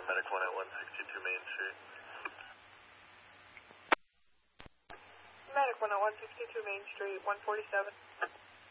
Medic 1 at 162 Main Street. Medic 1 at 162 Main Street, 147.